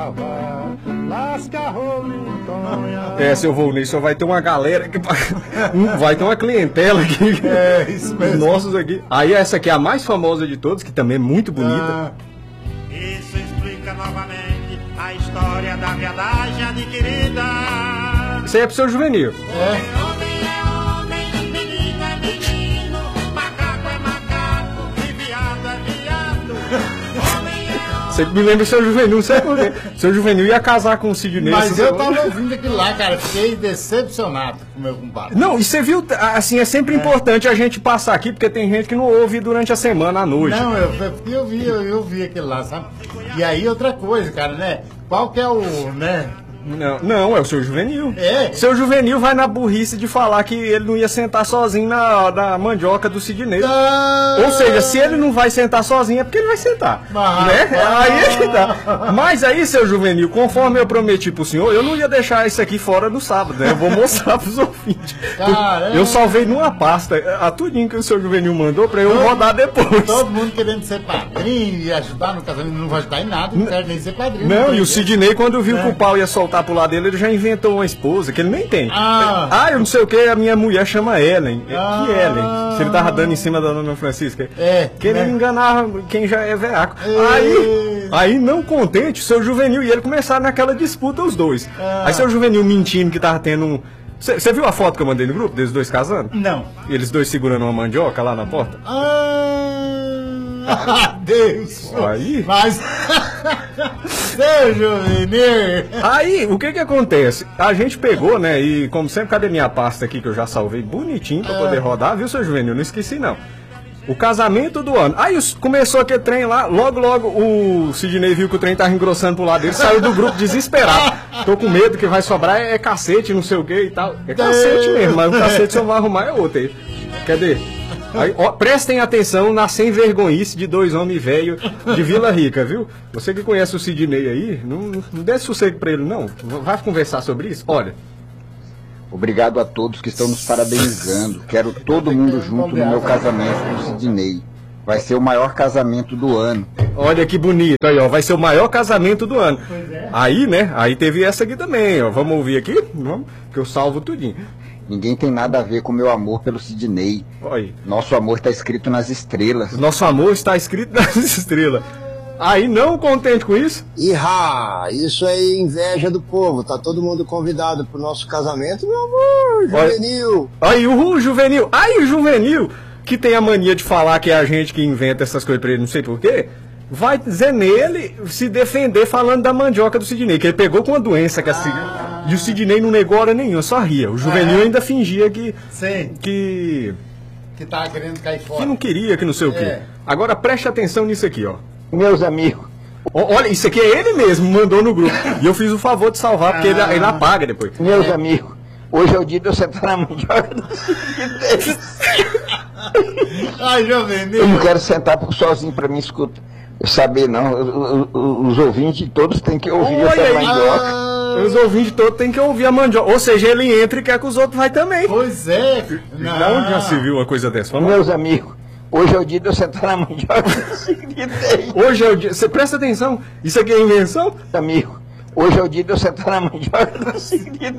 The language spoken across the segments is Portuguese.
Seu Volney, só vai ter uma galera que vai ter uma clientela aqui. É, isso mesmo. Nossos aqui. Aí essa aqui é a mais famosa de todos, que também é muito bonita. Isso explica novamente a história da viadagem adquirida. Isso aí é pro seu Juvenil. Homem é homem, menino é menino, macaco é macaco e viado é viado. Homem é homem. Você me lembra do seu Juvenil, não sei por quê. O seu Juvenil ia casar com o Sidney. Mas eu tava ouvindo aquilo lá, cara, fiquei decepcionado com o meu compadre. Não, e você viu, assim, é sempre importante a gente passar aqui, porque tem gente que não ouve durante a semana, à noite. Não, eu vi aquilo lá, sabe? E aí outra coisa, cara, né? Qual que é o, né? Não, é o seu Juvenil. É. Seu Juvenil vai na burrice de falar que ele não ia sentar sozinho na mandioca do Sidney. Ou seja, se ele não vai sentar sozinho é porque ele vai sentar. Né? Aí é que dá. Mas aí, seu Juvenil, conforme eu prometi pro senhor, eu não ia deixar isso aqui fora no sábado, né? Eu vou mostrar pros ouvintes. Eu salvei numa pasta a tudinho que o seu Juvenil mandou pra eu rodar depois. Todo mundo querendo ser padrinho e ajudar no casamento, não vai ajudar em nada, não quero nem ser padrinho. Não, e o Sidney, quando viu que o pau ia soltar pro lado dele, ele já inventou uma esposa, que ele nem tem. Eu não sei o que, a minha mulher chama Ellen. Que Ellen? Se ele tava dando em cima da dona Francisca. Querendo enganar quem já é veaco. Aí, não contente, seu Juvenil e ele começaram naquela disputa, os dois. Aí seu Juvenil mentindo que tava tendo um... Você viu a foto que eu mandei no grupo, deles dois casando? Não. Eles dois segurando uma mandioca lá na porta? Deus! Aí... Mas... Seu Juvenil! Aí, o que acontece? A gente pegou, né, e como sempre, cadê minha pasta aqui que eu já salvei bonitinho pra poder rodar, viu, seu Juvenil? Não esqueci, não. O casamento do ano. Aí começou aquele trem lá, logo o Sidney viu que o trem tava engrossando pro lado dele, saiu do grupo desesperado. Tô com medo que vai sobrar, é cacete, não sei o que e tal. É cacete mesmo, mas o cacete se eu vou arrumar é outro aí. Cadê? Aí, ó, prestem atenção na sem vergonhice de dois homens velhos de Vila Rica, viu? Você que conhece o Sidney aí, não dê sossego pra ele, não. Vai conversar sobre isso? Olha. Obrigado a todos que estão nos parabenizando. Quero todo mundo junto no meu casamento com o Sidney. Vai ser o maior casamento do ano. Olha que bonito. Aí, ó, vai ser o maior casamento do ano. Aí, né? Aí teve essa aqui também, ó. Vamos ouvir aqui? Vamos, que eu salvo tudinho. Ninguém tem nada a ver com o meu amor pelo Sidney. Oi. Nosso amor está escrito nas estrelas. Nosso amor está escrito nas estrelas. Aí, não contente com isso? Isso é inveja do povo. Tá todo mundo convidado pro nosso casamento, meu amor, Juvenil. Aí, o Juvenil. Aí, o Juvenil, que tem a mania de falar que é a gente que inventa essas coisas pra ele, não sei porquê, vai dizer nele, se defender falando da mandioca do Sidney, que ele pegou com uma doença que e o Sidney não negou hora nenhuma, só ria. O Juvenil ainda fingia que tava querendo cair fora. Que não queria, que não sei o quê. Agora preste atenção nisso aqui, ó. Meus amigos. Olha, isso aqui é ele mesmo, mandou no grupo. E eu fiz o favor de salvar, porque ele apaga depois. Meus amigos, hoje é o dia de eu sentar na mandioca do Sidney. Ai, Juvenil. Eu não quero sentar sozinho pra mim escutar. Saber não, os ouvintes todos têm que ouvir essa mandioca. Os ouvintes todos têm que ouvir a mandioca. Ou seja, ele entra e quer que os outros vai também. Pois é. Onde já se viu uma coisa dessa? Vamos Meus amigos, hoje é o dia de eu sentar na mandioca do Sidney. Hoje é o dia. Você presta atenção? Isso aqui é invenção? Amigo, hoje é o dia de eu sentar na mandioca do Sidney.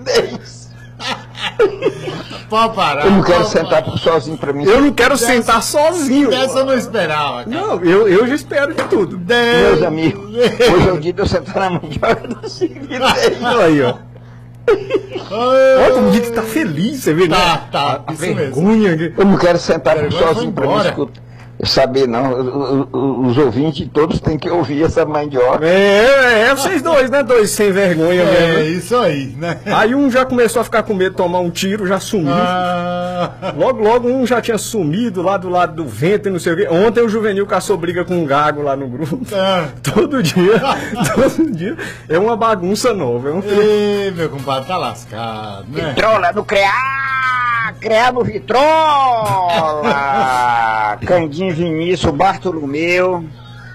Pode parar. Eu não quero sentar sozinho pra mim. Eu não quero sentar sozinho. Essa eu não esperava, cara. Não, eu já espero de tudo. Meus amigos, hoje é o dia de eu sentar na mandioca do Sidney. Olha aí, ó. Olha como o Dito tá feliz, você vê, né? Tá, a vergonha. Eu não quero sentar sozinho pra mim escutar. Saber não, os ouvintes todos têm que ouvir essa mandioca. Vocês dois, né? Dois sem vergonha mesmo. É isso aí, né? Aí um já começou a ficar com medo de tomar um tiro, já sumiu. Logo um já tinha sumido lá do lado do vento e não sei o quê. Ontem o Juvenil caçou briga com um gago lá no grupo. Todo dia é uma bagunça nova. Ei, meu compadre, tá lascado, né? Vitrola no CREA no Vitrola. Candinho Vinícius, Bartolomeu.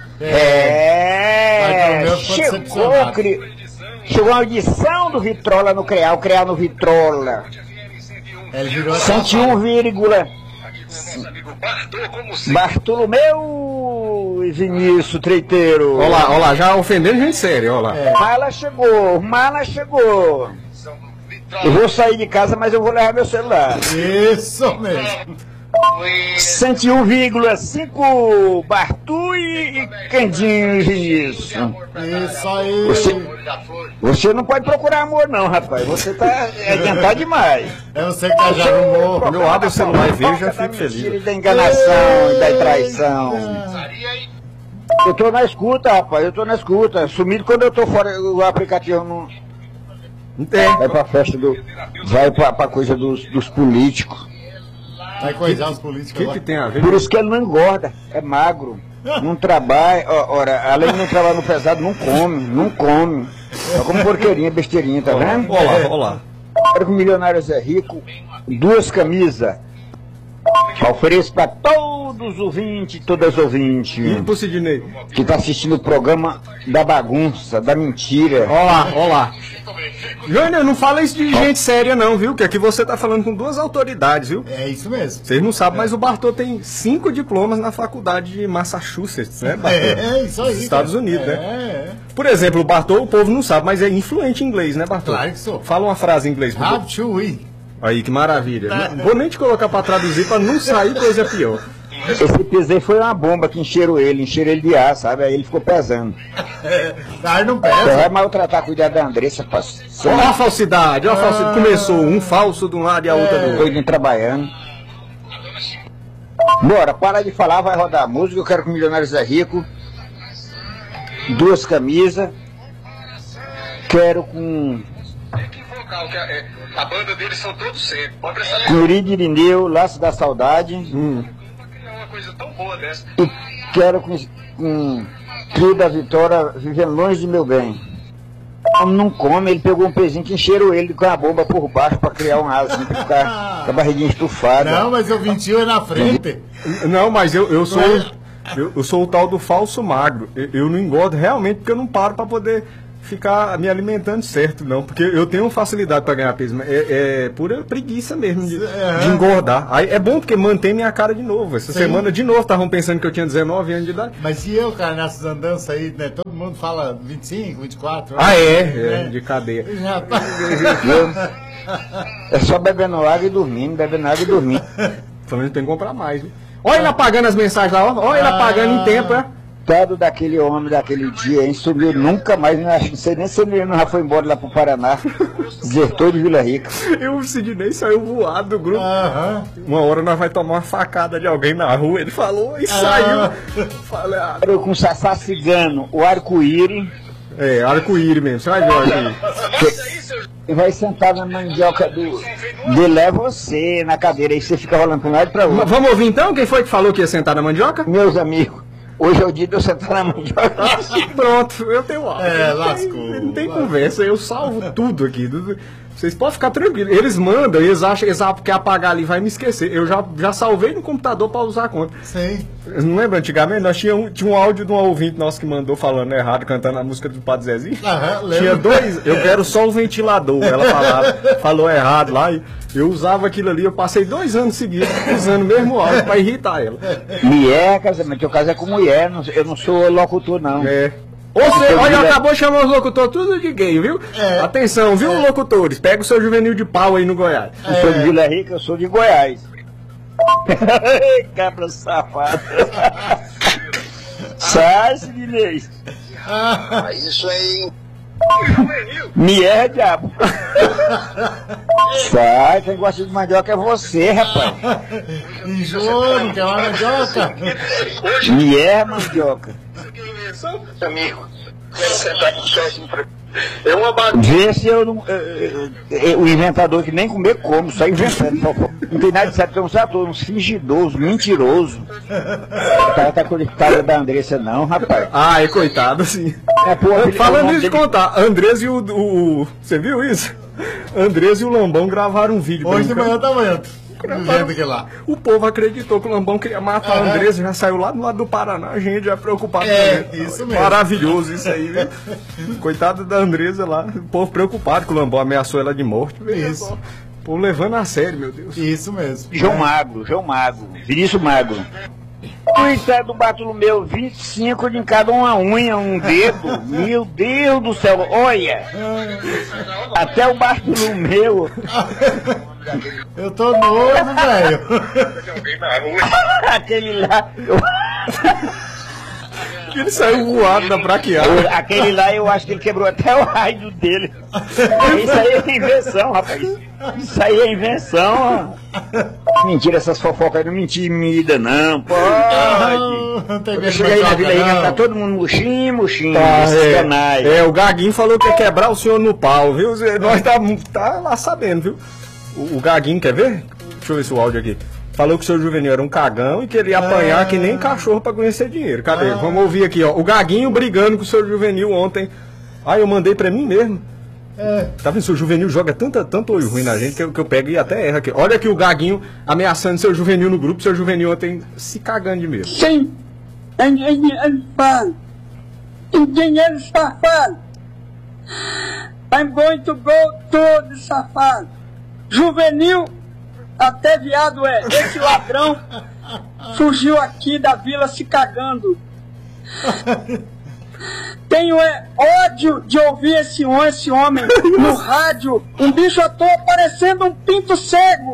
Chegou a audição do Vitrola no CREA, o CREA no Vitrola. 101,7 Bartolomeu e Vinícius Treiteiro. Olha lá, já ofendendo gente séria, olha lá. Mala chegou. Eu vou sair de casa, mas eu vou levar meu celular. Isso mesmo. 101,5 Bartu e Candinho e Vinícius. Isso aí. Você não pode procurar amor não, rapaz. Você tá adiantado demais. É você que já arrumou. Quando eu abro o celular e vejo, já fico feliz. Mentira, da enganação e da traição. Eu tô na escuta, rapaz. Eu tô na escuta. Sumido quando eu tô fora, o aplicativo não... Vai pra festa do... Vai pra coisa dos políticos. Vai coisar os políticos. O que tem a ver? Por isso que ele não engorda, é magro. Não trabalha, ora, além de não trabalhar no pesado, não come. Só como porqueirinha, besteirinha, tá vendo? Olha lá. Quero que o milionário Zé Rico, 2 camisas. Ofereço para todos os ouvintes, todas as ouvintes. E pro Sidney? Que tá assistindo o programa da bagunça, da mentira. Olha lá. Júnior, não fala isso de gente séria não, viu? Que aqui você tá falando com 2 autoridades, viu? É isso mesmo. Vocês não sabem, mas o Bartô tem 5 diplomas na faculdade de Massachusetts, né, Bartô? É isso aí. Estados Unidos, né? É. Por exemplo, o Bartô, o povo não sabe, mas é influente em inglês, né, Bartô? Claro que sou. Fala uma frase em inglês. Pro How to we. Aí, que maravilha. Não vou nem te colocar pra traduzir pra não sair coisa pior. Esse peso aí foi uma bomba que encheram ele de ar, sabe? Aí ele ficou pesando. Ar não Você pesa. vai maltratar, cuidar da Andressa, parceiro. Olha a falsidade, olha a falsidade. Começou um falso de um lado e a outra do outro. Doidinho trabalhando. Bora, para de falar, vai rodar a música. Eu quero que o milionário Zé Rico. 2 camisas. Quero com... A banda deles são todos sempre. Pode prestar Curi de Irineu, Laço da Saudade. é uma coisa tão boa dessa. E quero com Trio da Vitória, Vivendo Longe de Meu Bem. Não come, ele pegou um pezinho que encheram ele com a bomba por baixo pra criar um asa, assim, pra ficar com a barriguinha estufada. Não, mas o 21 é na frente. Não, mas eu sou o tal do falso magro. Eu não engordo realmente porque eu não paro pra poder ficar me alimentando certo, não. Porque eu tenho facilidade pra ganhar peso, mas é pura preguiça mesmo de engordar. Aí é bom porque mantém minha cara de novo. Essa semana de novo estavam pensando que eu tinha 19 anos de idade. Mas e eu, cara, nessas andanças aí, né? Todo mundo fala 25, 24. Ah, né? de cadeia. Já tá. É só bebendo água e dormindo, bebendo água e dormindo. Pelo menos tem que comprar mais, viu? Olha ele apagando as mensagens lá, olha ele apagando em tempo, é? Coitado daquele homem daquele dia, hein? Subiu nunca mais, não sei nem se ele não já foi embora lá pro Paraná. Desertou de Vila Rica. E o Sidney saiu voado do grupo. Aham. Uma hora nós vai tomar uma facada de alguém na rua, ele falou e saiu. Falei, Eu com o Sassá Cigano, o arco-íris. é, arco-íris mesmo, você vai ver o arco-íris. E vai sentar na mandioca dele é você, na cadeira, aí você fica rolando pra um lado e pra outro. Vamos ouvir então? Quem foi que falou que ia sentar na mandioca? Meus amigos, hoje é o dia de eu sentar na mandioca. Pronto, eu tenho áudio. lascou. Não tem conversa, eu salvo tudo aqui. Vocês podem ficar tranquilos. Eles mandam, eles acham exato que apagar ali vai me esquecer. Eu já salvei no computador pra usar a conta. Sim. Não lembra antigamente? Nós tinha um áudio de um ouvinte nosso que mandou falando errado, cantando a música do Padre Zezinho. Aham, lembro. Tinha 2, eu quero só o ventilador. Ela falou errado lá. E eu usava aquilo ali, eu passei 2 anos seguidos usando o mesmo áudio pra irritar ela. Mulher, casamento, eu caso é com mulher, eu não sou locutor, não. É. Você, olha, acabou de chamar os locutores tudo de gay, viu? É. Atenção, viu, locutores? Pega o seu juvenil de pau aí no Goiás. Eu sou de Vila Rica, eu sou de Goiás. Cabra safado. Sai, Sidney. Isso aí. Me erra, diabo. Sai, quem gosta de mandioca é você, rapaz. Enjoou, não quer mais mandioca? Me erra, mandioca. Amigo, quero sentar aqui sozinho pra... É uma bagunça. Vê se eu não. O inventador que nem comer come, só inventando. Não tem nada de certo, é um ator, um fingidoso, mentiroso. O cara tá conectado da Andressa, não, rapaz. Ah, é coitado, sim. É, pô, Falando nisso de contar, Andrés e o. Você viu isso? Andrés e o Lambão gravaram um vídeo. Hoje de brincando. manhã tá amanhã. Vendo aquilo lá. O povo acreditou que o Lambão queria matar o Andrés, já saiu lá do lado do Paraná, a gente já preocupado É, com ele. isso mesmo. Maravilhoso isso aí, viu? Coitada da Andresa lá, o povo preocupado que o Lambão ameaçou ela de morte. Veja Isso. só. Pô, levando a sério, meu Deus. Isso mesmo. João Magro, Vinícius Magro. Coitado do Bartolomeu, 25 de cada uma unha, um dedo. Meu Deus do céu, olha. Até o Bartolomeu. Eu tô novo, velho. Aquele lá. Ele saiu voado da braquiada. Aquele lá eu acho que ele quebrou até o raio dele. Isso aí é invenção, rapaz. Isso aí é invenção. Mentira, essas fofocas não me intimidam, não. Pode. Não tem Eu cheguei aí na Vila Rica, tá todo mundo murchinho, Tá, esses canais. o Gaguinho falou que ia quebrar o senhor no pau, viu? Nós tá lá sabendo, viu? O Gaguinho, quer ver? Deixa eu ver se o áudio aqui. Falou que o seu Juvenil era um cagão e que ele ia apanhar que nem cachorro pra conhecer dinheiro. Cadê? Vamos ouvir aqui, ó. O Gaguinho brigando com o seu Juvenil ontem. Ah, eu mandei pra mim mesmo. Tá vendo? O seu Juvenil joga tanto olho ruim na gente que eu pego e até erro aqui. Olha aqui o Gaguinho ameaçando seu Juvenil no grupo. Seu Juvenil ontem se cagando de medo. Sim, engenheiro safado. I'm going to go to the safado. Juvenil, até viado é. Esse ladrão fugiu aqui da vila se cagando. Tenho ódio de ouvir esse homem no rádio, um bicho à toa parecendo um pinto cego.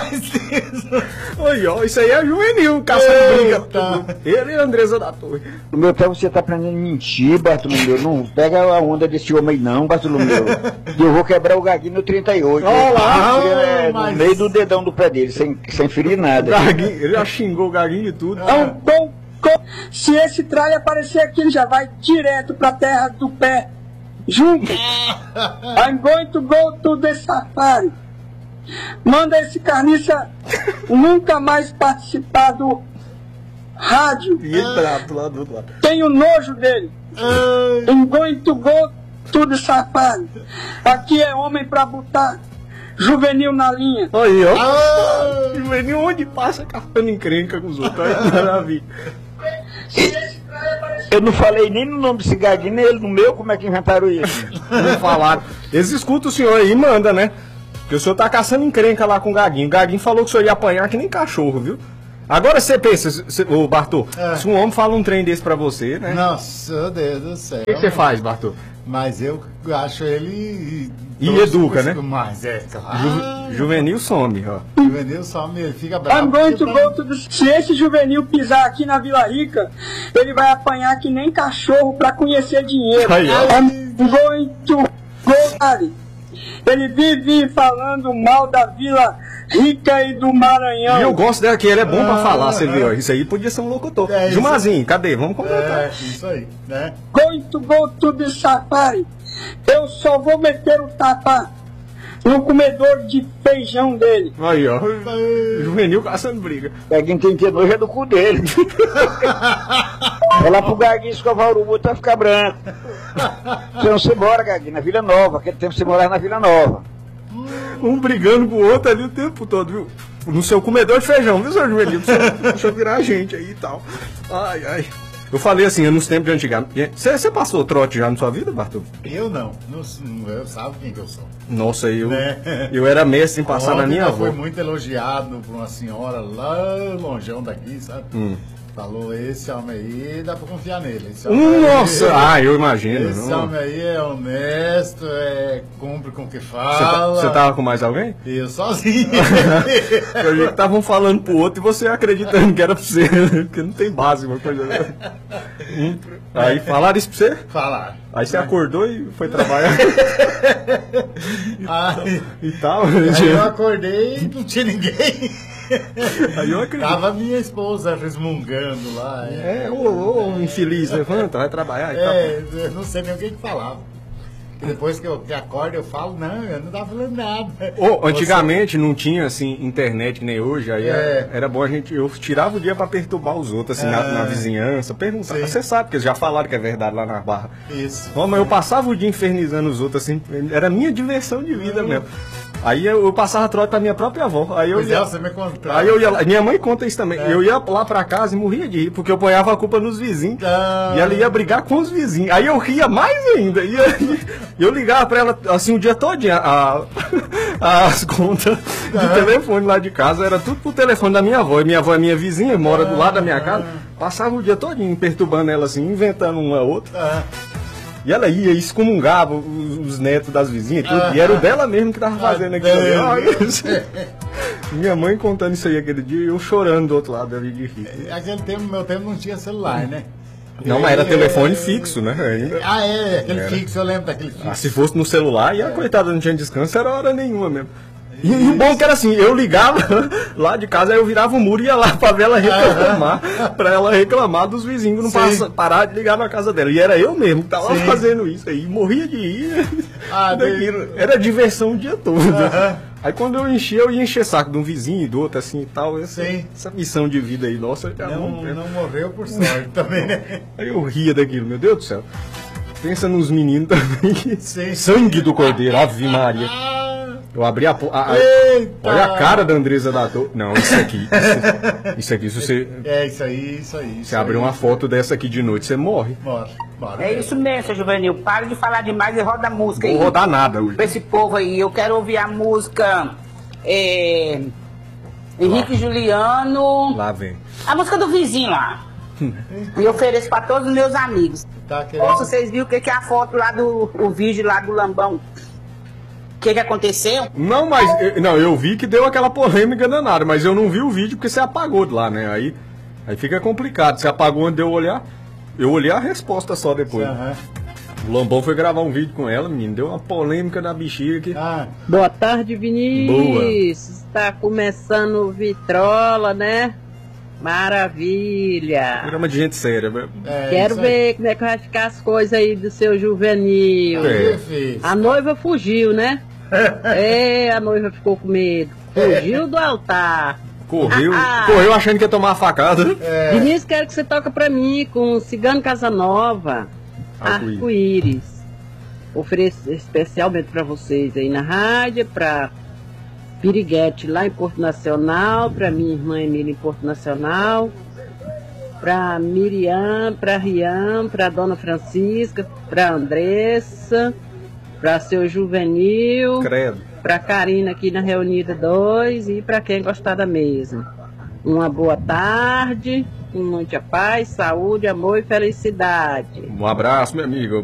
Oi, ó, isso aí é Juvenil, caçando briga. Ele e a Andresa da Torre. No meu tempo você tá aprendendo a mentir, Bartolomeu. Não pega a onda desse homem não, Bartolomeu. E eu vou quebrar o Gaguinho no 38. Olá, no meio do dedão do pé dele, sem ferir nada. Gaguinho, ele já xingou o Gaguinho e tudo. Se esse tralha aparecer aqui, ele já vai direto pra terra do pé. Junto. I'm going to go to the safari. Manda esse carniça nunca mais participar do rádio. E ele bravo lá do outro lado. Tenho nojo dele. I'm going to go to the safari. Aqui é homem pra botar Juvenil na linha. Aí, ó. Juvenil onde passa caçando encrenca com os outros. Aí, maravilha. Eu não falei nem no nome desse Gaguinho, nem ele no meu, como é que inventaram isso? Não falaram. Eles escutam o senhor aí e manda, né? Porque o senhor tá caçando encrenca lá com o Gaguinho. O Gaguinho falou que o senhor ia apanhar que nem cachorro, viu? Agora você pensa, ô Bartô, se um homem fala um trem desse pra você, né? Nossa, Deus do céu. O que você faz, Bartô? Mas eu acho ele... E educa, né? Mas claro. Juvenil some, ó. Juvenil some, ele fica bravo. I'm going to go to the... Se esse Juvenil pisar aqui na Vila Rica, ele vai apanhar que nem cachorro pra conhecer dinheiro. Aí, ó. I'm going to go, Ari. Ele vive falando mal da Vila Rica e do Maranhão. E eu gosto dela, que ele é bom pra falar, você viu? Isso aí podia ser um locutor. Jumazinho, cadê? Vamos completar. Isso aí, né? Going to go to the safari. Eu só vou meter o tapa no comedor de feijão dele. Aí, ó. Juvenil caçando briga. Gaguinho tem que ter nojo é do cu dele. Vai lá pro Gaguinho escovar o urubu, vai ficar branco. Então você mora, Gaguinho, na Vila Nova. Aquele tempo você morava na Vila Nova. Um brigando com o outro ali o tempo todo, viu? No seu comedor de feijão, viu, seu Juvenil? Deixa eu virar gente aí e tal. Ai, ai. Eu falei assim, nos tempos de antigamente. Você passou trote já na sua vida, Bartô? Eu não. Eu sabe quem que eu sou. Nossa, eu era mestre em passar na minha avó. Foi muito elogiado por uma senhora lá longeão daqui, sabe? Falou, esse homem aí, dá pra confiar nele. Nossa! Eu imagino. Esse homem aí é honesto, cumpre com o que fala. Você tava com mais alguém? Eu sozinho. Eu vi que estavam falando pro outro e você acreditando que era pra você, porque não tem base uma coisa. Aí falaram isso pra você? Falaram. Aí você acordou e foi trabalhar. E tal. Aí eu acordei e não tinha ninguém. Aí eu acredito. Tava minha esposa resmungando lá. Ô, infeliz, levanta, vai trabalhar e tal. Eu não sei nem o que falava. Depois que eu acordo, eu falo, não, eu não tava falando nada. Antigamente não tinha assim internet que nem hoje, aí era bom eu tirava o dia pra perturbar os outros, assim, na vizinhança, perguntar. Você sabe que eles já falaram que é verdade lá na Barra. Isso. Mas eu passava o dia infernizando os outros, assim, era minha diversão de vida mesmo. Aí eu passava trote pra minha própria avó. Aí eu Pois ia, é, você me contou. aí eu ia lá. Minha mãe conta isso também. Eu ia lá pra casa e morria de rir, porque eu ponhava a culpa nos vizinhos. Ah. E ela ia brigar com os vizinhos. Aí eu ria mais ainda. E aí, eu ligava pra ela assim o dia todinho. As contas do telefone lá de casa era tudo pro telefone da minha avó. E minha avó é minha vizinha, mora do lado da minha casa. Passava o dia todinho perturbando ela assim, inventando uma outra. E ela ia e excomungava os netos das vizinhas e tudo. E era o dela mesmo que tava fazendo aquilo ali. Olha isso. Minha mãe contando isso aí aquele dia e eu chorando do outro lado ali de rir. Aquele tempo, meu tempo não tinha celular, né? Não, mas era telefone fixo, né? Ainda. Ah, aquele fixo, eu lembro daquele fixo. Se fosse no celular, e a coitada não tinha descanso, era hora nenhuma mesmo. E o bom que era assim, eu ligava lá de casa, aí eu virava o muro e ia lá pra ver ela reclamar, pra ela reclamar dos vizinhos, não parar de ligar na casa dela. E era eu mesmo que tava fazendo isso aí, morria de rir. Daquilo. Era diversão o dia todo. Aí quando eu enchia, eu ia encher saco de um vizinho e do outro assim e tal. Essa missão de vida aí, nossa, não morreu por sorte também, né? Aí eu ria daquilo, meu Deus do céu. Pensa nos meninos também. Sangue do cordeiro, Ave Maria. Eu abri olha a cara da Andresa da Torre. Não, isso aqui. Isso aqui, se você. Isso aí. Você abrir uma foto dessa aqui de noite, você morre. Morre. É isso mesmo, seu Juvenil. Para de falar demais e roda a música aí. Não vou rodar nada hoje. Pra esse povo aí, eu quero ouvir a música. Henrique Juliano. Lá vem. A música do vizinho lá. E eu ofereço pra todos os meus amigos. Tá querendo? Vocês viram o que é a foto lá o vídeo lá do Lambão? O que aconteceu? Não, mas eu vi que deu aquela polêmica danada, mas eu não vi o vídeo porque você apagou de lá, né? Aí fica complicado. Você apagou onde eu olhar. Eu olhei a resposta só depois. O Lambão foi gravar um vídeo com ela, menino. Deu uma polêmica na bexiga aqui. Boa tarde, Vinícius. Boa. Está começando o Vitrola, né? Maravilha. Programa de gente séria. Quero ver como é que vai ficar as coisas aí do seu Juvenil. A noiva fugiu, né? A noiva ficou com medo. Fugiu do altar. Correu achando que ia tomar uma facada. Vinícius, quero que você toque pra mim com Cigano Casanova, Arco-Íris. Ofereço especialmente pra vocês aí na rádio, pra Piriguete lá em Porto Nacional, pra minha irmã Emília em Porto Nacional, pra Miriam, pra Rian, pra Dona Francisca, pra Andressa, pra seu Juvenil, pra Karina aqui na Reunida 2 e pra quem gostar da mesa. Uma boa tarde, com muita paz, saúde, amor e felicidade. Um abraço, meu amigo.